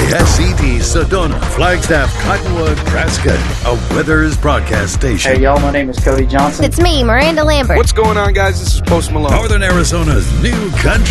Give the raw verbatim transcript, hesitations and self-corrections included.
S C T, Sedona, Flagstaff, Cottonwood, Nebraska, a Weathers broadcast station. Hey, y'all, my name is Cody Johnson. It's me, Miranda Lambert. What's going on, guys? This is Post Malone. Northern Arizona's new country